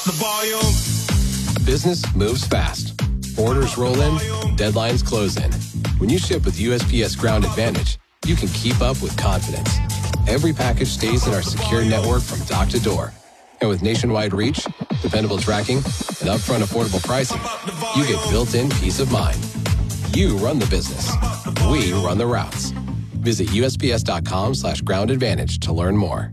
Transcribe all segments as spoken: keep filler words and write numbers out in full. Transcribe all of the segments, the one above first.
the volume. Business moves fast. Orders roll in, deadlines close in. When you ship with U S P S Ground Advantage, you can keep up with confidence. Every package stays in our secure network from dock to door. And with nationwide reach, dependable tracking, and upfront affordable pricing, you get built-in peace of mind. You run the business. We run the routes. Visit U S P S dot com slash ground advantage to learn more.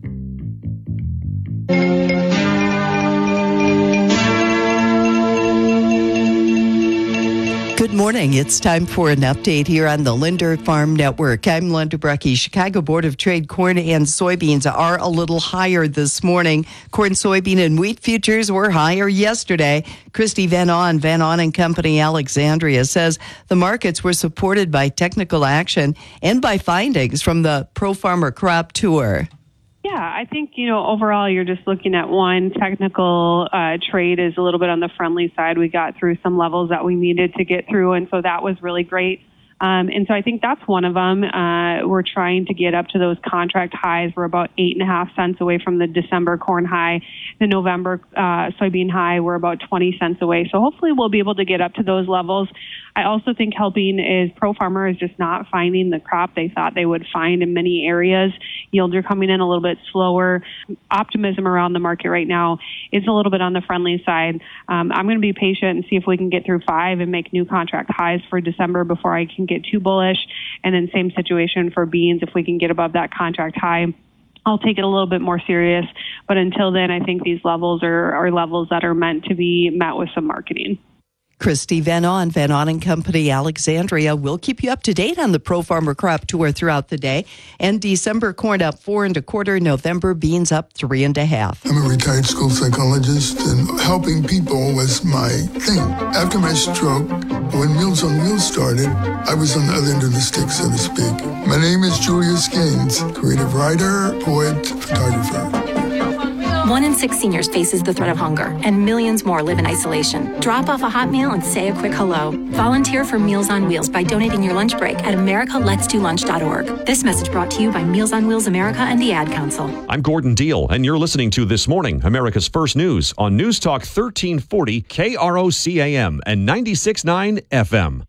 Good morning. It's time for an update here on the Linder Farm Network. I'm Linda Brecky. Chicago Board of Trade corn and soybeans are a little higher this morning. Corn, soybean, and wheat futures were higher yesterday. Christy Van On, Van On and Company Alexandria says the markets were supported by technical action and by findings from the Pro Farmer Crop Tour. Yeah, I think, you know, overall you're just looking at one technical uh, trade is a little bit on the friendly side. We got through some levels that we needed to get through, and so that was really great. Um, and so I think that's one of them. Uh, we're trying to get up to those contract highs. We're about eight and a half cents away from the December corn high. The November uh, soybean high, we're about twenty cents away. So hopefully we'll be able to get up to those levels. I also think helping is Pro Farmer is just not finding the crop they thought they would find in many areas. Yields are coming in a little bit slower. Optimism around the market right now is a little bit on the friendly side. Um, I'm going to be patient and see if we can get through five and make new contract highs for December before I can get too bullish. And then same situation for beans. If we can get above that contract high, I'll take it a little bit more serious. But until then, I think these levels are, are levels that are meant to be met with some marketing. Christy Van On, Van On and Company Alexandria will keep you up to date on the Pro Farmer Crop Tour throughout the day. And December corn up four and a quarter, November beans up three and a half. I'm a retired school psychologist, and helping people was my thing. After my stroke, when Meals on Wheels started, I was on the other end of the stick, so to speak. My name is Julius Gaines, creative writer, poet, photographer. One in six seniors faces the threat of hunger, and millions more live in isolation. Drop off a hot meal and say a quick hello. Volunteer for Meals on Wheels by donating your lunch break at america lets do lunch dot org. This message brought to you by Meals on Wheels America and the Ad Council. I'm Gordon Deal, and you're listening to This Morning, America's First News on News Talk thirteen forty K R O C A M and ninety-six point nine F M.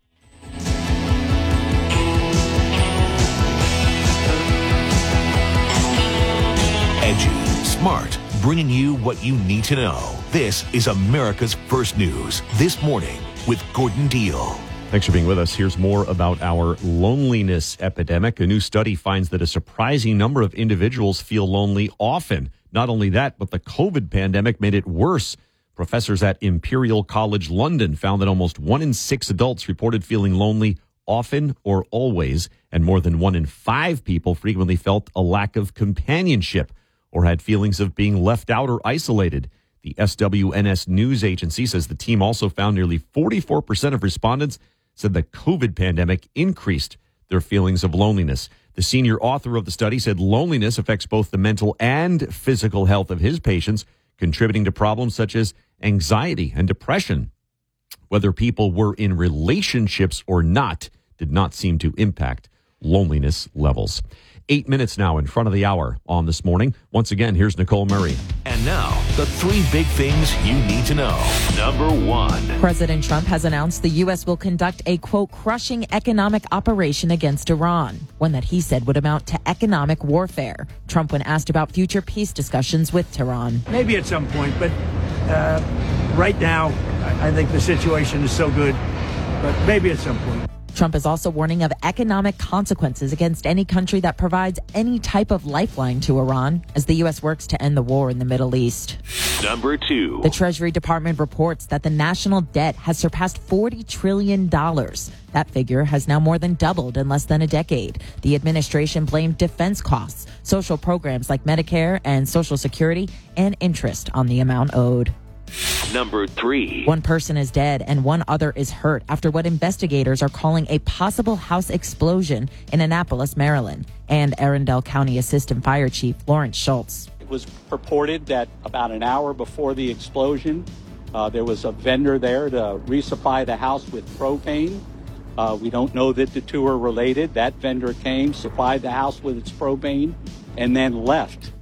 Edgy, smart, bringing you what you need to know. This is America's First News, This Morning with Gordon Deal. Thanks for being with us. Here's more about our loneliness epidemic. A new study finds that a surprising number of individuals feel lonely often. Not only that, but the COVID pandemic made it worse. Professors at Imperial College London found that almost one in six adults reported feeling lonely often or always, and more than one in five people frequently felt a lack of companionship or had feelings of being left out or isolated. The S W N S News Agency says the team also found nearly forty-four percent of respondents said the COVID pandemic increased their feelings of loneliness. The senior author of the study said loneliness affects both the mental and physical health of his patients, contributing to problems such as anxiety and depression. Whether people were in relationships or not did not seem to impact loneliness levels. Eight minutes now in front of the hour on This Morning. Once again, here's Nicole Murray. And now, the three big things you need to know. Number one. President Trump has announced the U S will conduct a, quote, crushing economic operation against Iran, one that he said would amount to economic warfare. Trump, when asked about future peace discussions with Tehran. Maybe at some point, but uh, right now, I think the situation is so good, but maybe at some point. Trump is also warning of economic consequences against any country that provides any type of lifeline to Iran as the U S works to end the war in the Middle East. Number two. The Treasury Department reports that the national debt has surpassed forty trillion dollars. That figure has now more than doubled in less than a decade. The administration blamed defense costs, social programs like Medicare and Social Security, and interest on the amount owed. Number three. One person is dead and one other is hurt after what investigators are calling a possible house explosion in Annapolis, Maryland. And Arundel County Assistant Fire Chief Lawrence Schultz. It was purported that about an hour before the explosion, uh, there was a vendor there to resupply the house with propane. Uh, we don't know that the two are related. That vendor came, supplied the house with its propane, and then left.